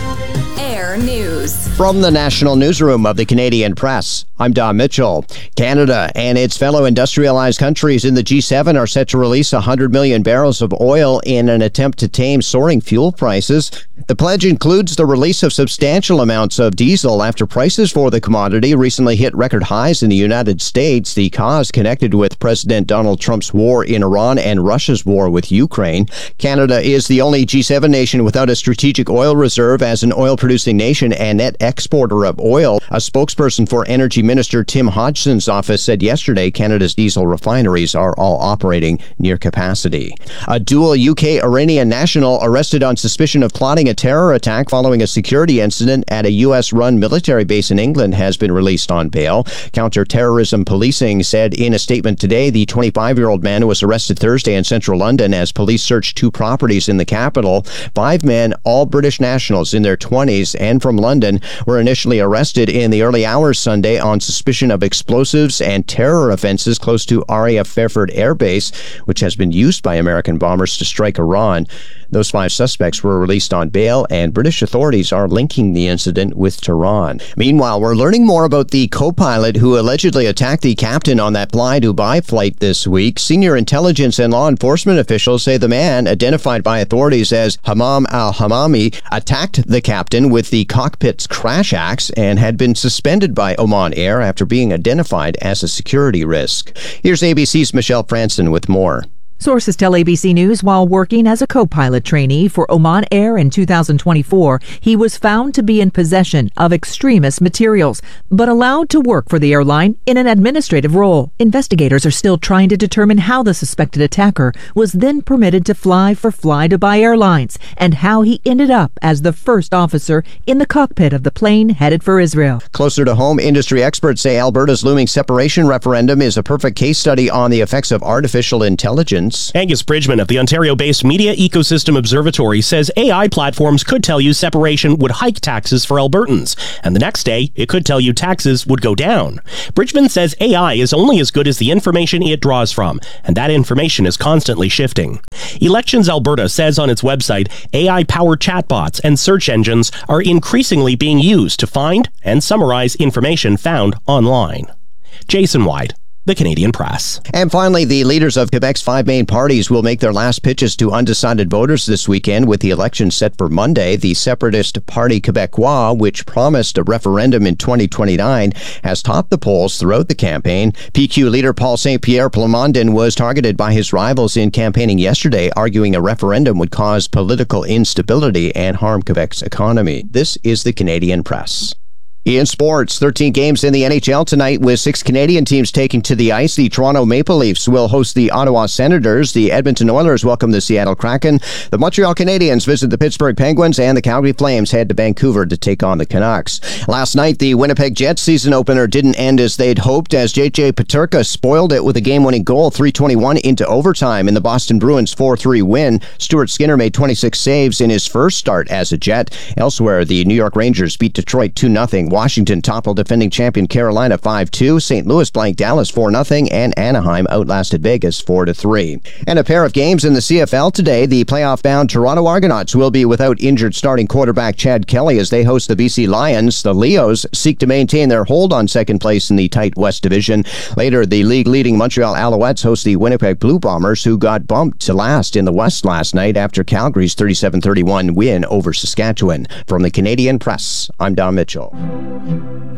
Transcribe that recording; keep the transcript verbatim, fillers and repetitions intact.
Air News. From the National Newsroom of the Canadian Press, I'm Don Mitchell. Canada and its fellow industrialized countries in the G seven are set to release one hundred million barrels of oil in an attempt to tame soaring fuel prices. The pledge includes the release of substantial amounts of diesel after prices for the commodity recently hit record highs in the United States, the cause connected with President Donald Trump's war in Iran and Russia's war with Ukraine. Canada is the only G seven nation without a strategic oil reserve as an oil-producing nation and net exporter of oil. A spokesperson for Energy Minister Tim Hodgson's office said yesterday Canada's diesel refineries are all operating near capacity. A dual U K-Iranian national arrested on suspicion of plotting a terror attack following a security incident at a U S-run military base in England has been released on bail. Counter-terrorism policing said in a statement today the twenty-five-year-old man was arrested Thursday in central London as police searched two properties in the capital. Five men, all British nationals in their twenties and from London, were initially arrested in the early hours Sunday on suspicion of explosives and terror offenses close to R A F Fairford Air Base, which has been used by American bombers to strike Iran. Those five suspects were released on bail, and British authorities are linking the incident with Tehran. Meanwhile, we're learning more about the co-pilot who allegedly attacked the captain on that Fly Dubai flight this week. Senior intelligence and law enforcement officials say the man, identified by authorities as Hamam al-Hamami, attacked the captain with the cockpit's crash axe and had been suspended by Oman Air after being identified as a security risk. Here's A B C's Michelle Franson with more. Sources tell A B C News while working as a co-pilot trainee for Oman Air in two thousand twenty-four, he was found to be in possession of extremist materials, but allowed to work for the airline in an administrative role. Investigators are still trying to determine how the suspected attacker was then permitted to fly for Fly Dubai Airlines and how he ended up as the first officer in the cockpit of the plane headed for Israel. Closer to home, industry experts say Alberta's looming separation referendum is a perfect case study on the effects of artificial intelligence. Angus Bridgman of the Ontario-based Media Ecosystem Observatory says A I platforms could tell you separation would hike taxes for Albertans, and the next day it could tell you taxes would go down. Bridgman says A I is only as good as the information it draws from, and that information is constantly shifting. Elections Alberta says on its website, A I-powered chatbots and search engines are increasingly being used to find and summarize information found online. Jason White, The Canadian Press. And finally, the leaders of Quebec's five main parties will make their last pitches to undecided voters this weekend with the election set for Monday. The separatist Parti Québécois, which promised a referendum in twenty twenty-nine, has topped the polls throughout the campaign. P Q leader Paul Saint Pierre Plamondon was targeted by his rivals in campaigning yesterday, arguing a referendum would cause political instability and harm Quebec's economy. This is the Canadian Press. In sports, thirteen games in the N H L tonight with six Canadian teams taking to the ice. The Toronto Maple Leafs will host the Ottawa Senators. The Edmonton Oilers welcome the Seattle Kraken. The Montreal Canadiens visit the Pittsburgh Penguins, and the Calgary Flames head to Vancouver to take on the Canucks. Last night, the Winnipeg Jets season opener didn't end as they'd hoped as J J Peterka spoiled it with a game-winning goal, three twenty-one into overtime in the Boston Bruins four three win. Stuart Skinner made twenty-six saves in his first start as a Jet. Elsewhere, the New York Rangers beat Detroit two nothing. Washington toppled defending champion Carolina five two. Saint Louis blanked Dallas four nothing, and Anaheim outlasted Vegas four to three. And a pair of games in the C F L today. The playoff-bound Toronto Argonauts will be without injured starting quarterback Chad Kelly as they host the B C Lions. The Leos seek to maintain their hold on second place in the tight West Division. Later, the league-leading Montreal Alouettes host the Winnipeg Blue Bombers, who got bumped to last in the West last night after Calgary's thirty-seven thirty-one win over Saskatchewan. From the Canadian Press, I'm Don Mitchell.